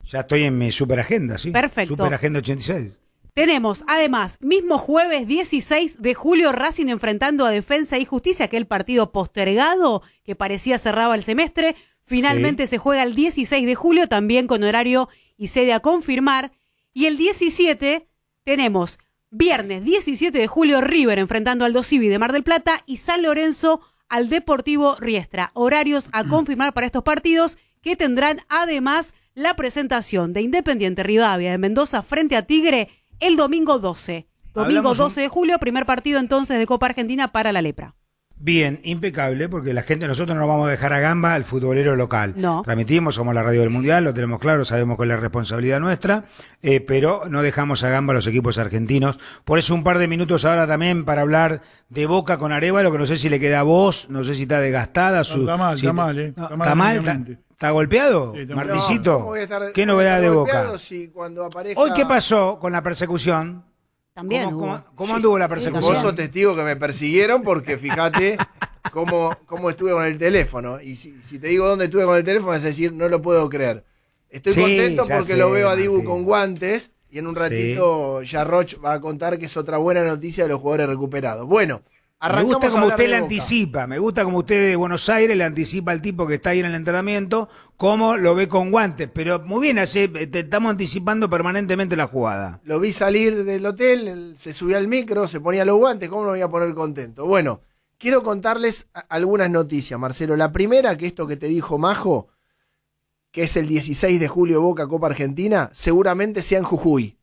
Ya estoy en mi super agenda, sí. Perfecto. Super agenda 86. Tenemos, además, mismo jueves 16 de julio, Racing enfrentando a Defensa y Justicia, aquel partido postergado que parecía cerraba el semestre. Finalmente se juega el 16 de julio, también con horario y sede a confirmar. Y el 17 tenemos viernes 17 de julio, River enfrentando al Aldo Civi de Mar del Plata y San Lorenzo al Deportivo Riestra. Horarios a confirmar para estos partidos que tendrán además la presentación de Independiente Rivadavia de Mendoza frente a Tigre el domingo 12. Domingo 12 de julio, primer partido entonces de Copa Argentina para la Lepra. Bien, impecable, porque la gente, nosotros no vamos a dejar a gamba al futbolero local. No. Transmitimos, somos la radio del Mundial, lo tenemos claro, sabemos que es la responsabilidad nuestra, pero no dejamos a gamba a los equipos argentinos. Por eso un par de minutos ahora también para hablar de Boca con Arévalo, que no sé si le queda voz, no sé si está desgastada. Está mal, si está mal, ¿Está mal? ¿Está golpeado? Sí, Marticito, ¿qué novedad de Boca? Si cuando aparezca... ¿Hoy qué pasó con la persecución? También ¿Cómo anduvo la persecución? Vos sos testigo que me persiguieron porque fíjate cómo estuve con el teléfono. Y si te digo dónde estuve con el teléfono, es decir, no lo puedo creer. Estoy contento porque lo veo a Dibu con guantes y en un ratito ya Roch va a contar que es otra buena noticia de los jugadores recuperados. Bueno, me gusta como usted le anticipa, me gusta como usted de Buenos Aires le anticipa al tipo que está ahí en el entrenamiento, cómo lo ve con guantes, pero muy bien, te estamos anticipando permanentemente la jugada. Lo vi salir del hotel, él se subía al micro, se ponía los guantes, ¿cómo no me voy a poner contento? Bueno, quiero contarles algunas noticias, Marcelo. La primera, que esto que te dijo Majo, que es el 16 de julio Boca Copa Argentina, seguramente sea en Jujuy.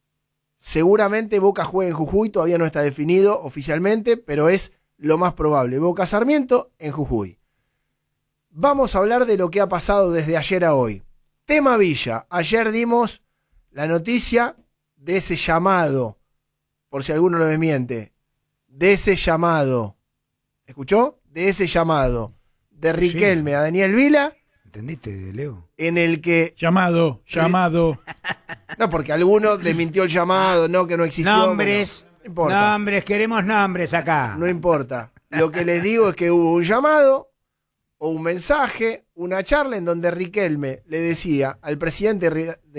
Seguramente Boca juegue en Jujuy, todavía no está definido oficialmente, pero es lo más probable. Boca Sarmiento en Jujuy. Vamos a hablar de lo que ha pasado desde ayer a hoy. Tema Villa. Ayer dimos la noticia de ese llamado, por si alguno lo desmiente, de ese llamado. ¿Escuchó? De ese llamado de Riquelme a Daniel Vila. ¿Entendiste, Leo? En el que... Llamado. No, porque alguno desmintió el llamado, no, que no existió. Nombres, bueno, no importa. nombres, queremos nombres acá. No importa. Lo que les digo es que hubo un llamado o un mensaje, una charla en donde Riquelme le decía al presidente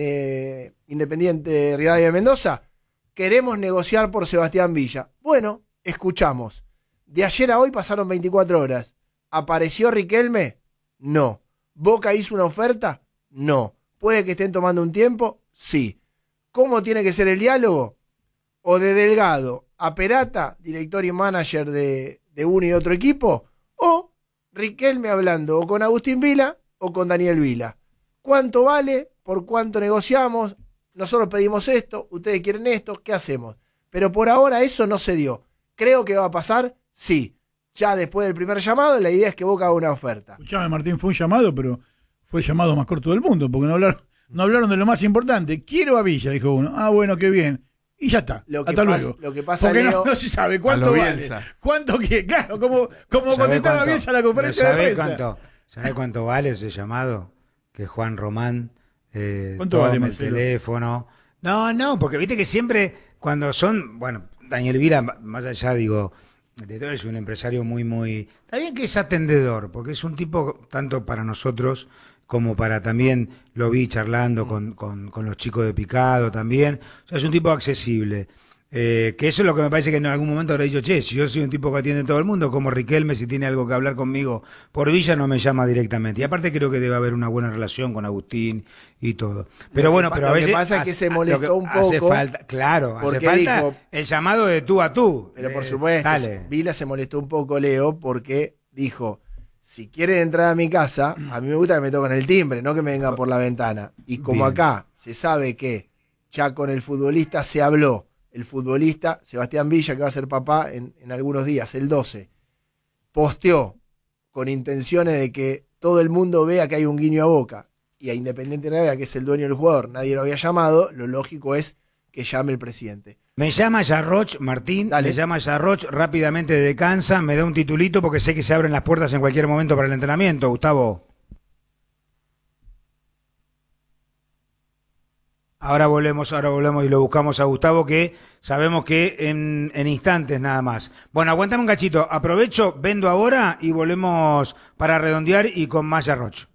de Independiente Rivadavia de Mendoza, queremos negociar por Sebastián Villa. Bueno, escuchamos. De ayer a hoy pasaron 24 horas. ¿Apareció Riquelme? No. ¿Boca hizo una oferta? No. ¿Puede que estén tomando un tiempo? Sí. ¿Cómo tiene que ser el diálogo? O de Delgado a Perata, director y manager de uno y otro equipo, o Riquelme hablando o con Agustín Vila o con Daniel Vila. ¿Cuánto vale? ¿Por cuánto negociamos? Nosotros pedimos esto, ustedes quieren esto, ¿qué hacemos? Pero por ahora eso no se dio. ¿Creo que va a pasar? Sí. Ya después del primer llamado, la idea es que Boca haga una oferta. Escuchame, Martín, fue un llamado, pero fue el llamado más corto del mundo, porque no hablaron de lo más importante. Quiero a Villa, dijo uno. Ah, bueno, qué bien. Y ya está. Hasta luego. Lo que pasa, porque Leo, no se sabe cuánto vale. ¿Cuánto que? Claro, como contestaba Bielsa a la conferencia de prensa. ¿Sabe cuánto vale ese llamado? Que Juan Román ¿cuánto vale el teléfono. No, porque viste que siempre cuando son, bueno, Daniel Vila, más allá, digo, de todo, es un empresario muy... Está bien que es atendedor, porque es un tipo, tanto para nosotros como para también, lo vi charlando con los chicos de Picado también, o sea, es un tipo accesible. Que eso es lo que me parece que en algún momento habrá dicho, che, si yo soy un tipo que atiende a todo el mundo, como Riquelme, si tiene algo que hablar conmigo por Villa, no me llama directamente. Y aparte creo que debe haber una buena relación con Agustín y todo. Pero bueno, pero a veces... Lo que pasa es que se molestó un poco. Hace falta, claro, hace falta dijo, el llamado de tú a tú. Pero por supuesto, Vila se molestó un poco, Leo, porque dijo, si quieren entrar a mi casa, a mí me gusta que me toquen el timbre, no que me vengan por la ventana. Y como acá se sabe que ya con el futbolista se habló, el futbolista Sebastián Villa, que va a ser papá en algunos días, el 12, posteó con intenciones de que todo el mundo vea que hay un guiño a Boca y a Independiente Rivadavia, que es el dueño del jugador, nadie lo había llamado, lo lógico es que llame el presidente. Me llama Yarroch, Martín, me llama Yarroch rápidamente de Kansas, me da un titulito porque sé que se abren las puertas en cualquier momento para el entrenamiento, Gustavo. Ahora volvemos y lo buscamos a Gustavo, que sabemos que en instantes nada más. Bueno, aguantame un cachito, aprovecho, vendo ahora y volvemos para redondear y con más Yarroch.